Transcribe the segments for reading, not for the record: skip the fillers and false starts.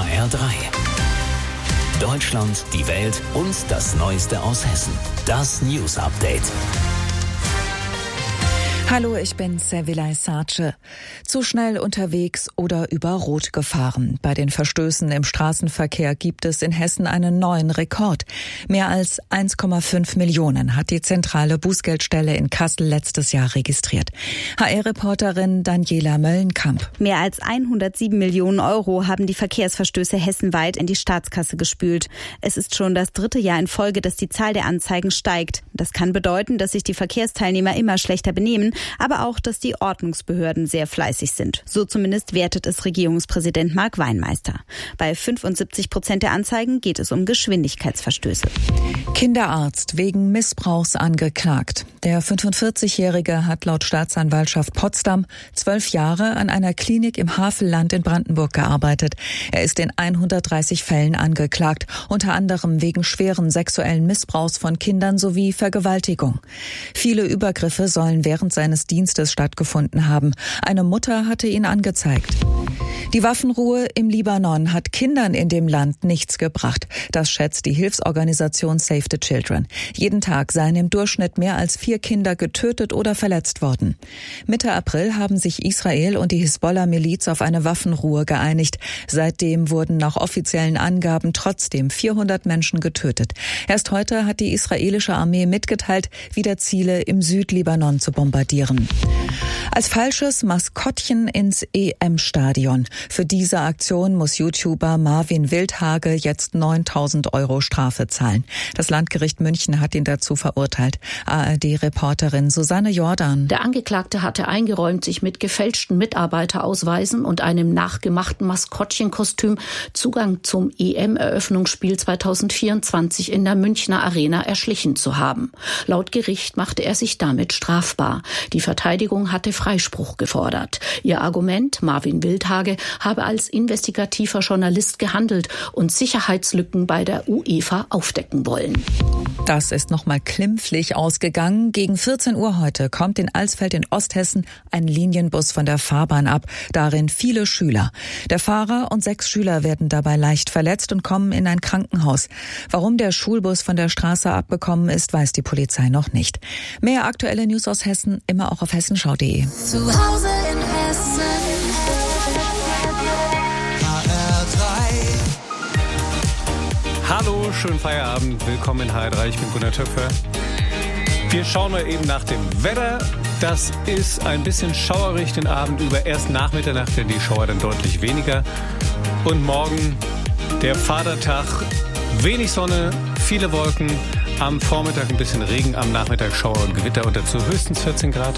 HR3. Deutschland, die Welt und das Neueste aus Hessen. Das News Update. Hallo, ich bin Servilay Sarce. Zu schnell unterwegs oder über Rot gefahren. Bei den Verstößen im Straßenverkehr gibt es in Hessen einen neuen Rekord. Mehr als 1,5 Millionen hat die zentrale Bußgeldstelle in Kassel letztes Jahr registriert. HR-Reporterin Daniela Möllenkamp. Mehr als 107 Millionen Euro haben die Verkehrsverstöße hessenweit in die Staatskasse gespült. Es ist schon das 3. Jahr in Folge, dass die Zahl der Anzeigen steigt. Das kann bedeuten, dass sich die Verkehrsteilnehmer immer schlechter benehmen, aber auch, dass die Ordnungsbehörden sehr fleißig sind. So zumindest wertet es Regierungspräsident Marc Weinmeister. Bei 75% der Anzeigen geht es um Geschwindigkeitsverstöße. Kinderarzt wegen Missbrauchs angeklagt. Der 45-Jährige hat laut Staatsanwaltschaft Potsdam 12 Jahre an einer Klinik im Havelland in Brandenburg gearbeitet. Er ist in 130 Fällen angeklagt, unter anderem wegen schweren sexuellen Missbrauchs von Kindern sowie Vergewaltigung. Viele Übergriffe sollen während seines Dienstes stattgefunden haben. Eine Mutter hatte ihn angezeigt. Die Waffenruhe im Libanon hat Kindern in dem Land nichts gebracht. Das schätzt die Hilfsorganisation Save the Children. Jeden Tag seien im Durchschnitt mehr als 4 Kinder getötet oder verletzt worden. Mitte April haben sich Israel und die Hisbollah-Miliz auf eine Waffenruhe geeinigt. Seitdem wurden nach offiziellen Angaben trotzdem 400 Menschen getötet. Erst heute hat die israelische Armee mitgeteilt, wieder Ziele im Südlibanon zu bombardieren. Als falsches Maskottchen ins EM-Stadion. Für diese Aktion muss YouTuber Marvin Wildhage jetzt 9.000 € Strafe zahlen. Das Landgericht München hat ihn dazu verurteilt. ARD-Reporterin Susanne Jordan. Der Angeklagte hatte eingeräumt, sich mit gefälschten Mitarbeiterausweisen und einem nachgemachten Maskottchenkostüm Zugang zum EM-Eröffnungsspiel 2024 in der Münchner Arena erschlichen zu haben. Laut Gericht machte er sich damit strafbar. Die Verteidigung hatte Freispruch gefordert. Ihr Argument, Marvin Wildhage habe als investigativer Journalist gehandelt und Sicherheitslücken bei der UEFA aufdecken wollen. Das ist nochmal klimpflich ausgegangen. Gegen 14 Uhr heute kommt in Alsfeld in Osthessen ein Linienbus von der Fahrbahn ab. Darin viele Schüler. Der Fahrer und 6 Schüler werden dabei leicht verletzt und kommen in ein Krankenhaus. Warum der Schulbus von der Straße abgekommen ist, weiß die Polizei noch nicht. Mehr aktuelle News aus Hessen immer auch auf hessenschau.de. Zu Hause in Hessen. Hallo, schönen Feierabend, willkommen in HR3, ich bin Gunnar Töpfer. Wir schauen mal eben nach dem Wetter. Das ist ein bisschen schauerig den Abend über, erst nach Mitternacht werden die Schauer dann deutlich weniger. Und morgen der Vatertag, wenig Sonne, viele Wolken, am Vormittag ein bisschen Regen, am Nachmittag Schauer und Gewitter und dazu höchstens 14 Grad.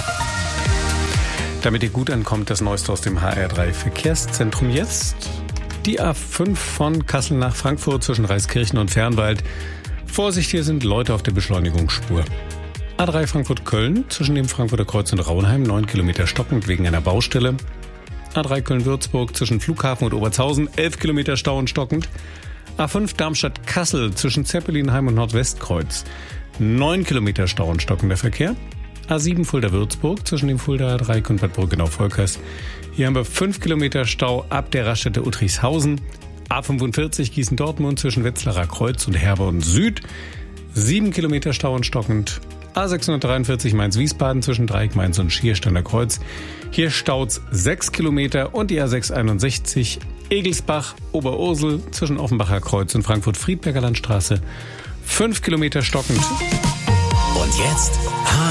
Damit ihr gut ankommt, das Neueste aus dem HR3 Verkehrszentrum jetzt. Die A5 von Kassel nach Frankfurt zwischen Reiskirchen und Fernwald. Vorsicht, hier sind Leute auf der Beschleunigungsspur. A3 Frankfurt-Köln zwischen dem Frankfurter Kreuz und Raunheim 9 Kilometer stockend wegen einer Baustelle. A3 Köln-Würzburg zwischen Flughafen und Obertshausen 11 Kilometer Stau und stockend. A5 Darmstadt-Kassel zwischen Zeppelinheim und Nordwestkreuz 9 Kilometer Stau und stockender Verkehr. A7 Fulda-Würzburg zwischen dem Fuldaer Dreieck und Bad Brückenau-Volkers. Hier haben wir 5 Kilometer Stau ab der Raststätte Uttrichshausen. A45 Gießen-Dortmund zwischen Wetzlarer Kreuz und Herborn Süd. 7 Kilometer Stau und stockend. A643 Mainz-Wiesbaden zwischen Dreieck Mainz und Schiersteiner Kreuz. Hier staut's 6 Kilometer und die A661 Egelsbach, Oberursel zwischen Offenbacher Kreuz und Frankfurt-Friedberger Landstraße. 5 Kilometer stockend. Und jetzt